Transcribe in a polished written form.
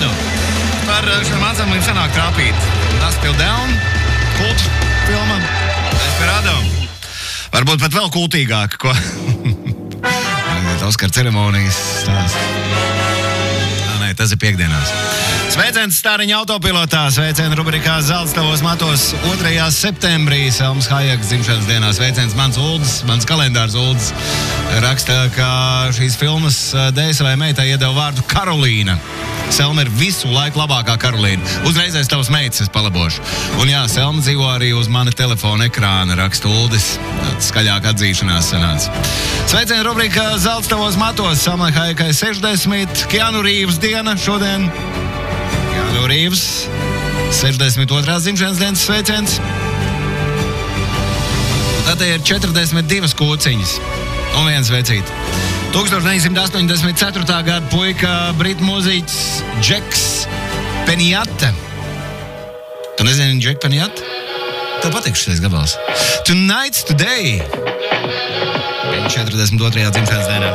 gadu. Par šiem ansamblim sanāk trāpīt. Dusk Till Dawn, kult filma, Desperado. Varbūt pat vēl kultīgāk, ko... Oskar ceremonijas stāsts. Nē, tas ir piekdienās. Sveiciens Stāriņa autopilotā, sveiciens rubrikā Zelts tavos matos 2. septembrī, Selmas Hajekas dzimšanas dienā. Sveiciens mans Uldis, mans kalendārs Uldis raksta, ka šīs filmas dēļ savai meitai iedeva vārdu Karolīna. Selma ir visu laiku labākā Karolīna. Uzreizēs tavas meitas es palabošu. Un jā, Selma dzīvo arī uz mana telefona ekrāna, raksta Uldis. Skaļāk atzīšanās sanāca. Sveiciens rubrika Zelts tavos matos, Selmai Hajekai 60, Keanu Reeves diena šodien. Keanu Reeves, 62. dzimšanas dienas sveiciens. Tad ir 42 kūciņas un viens veicīt. 1984. gada puika britu mūziķis Džeks Penjate. Tu nezini Džeku Penjate? Tev patīk šis gabals. Tonight's Today. 42. dzimšanas dienā.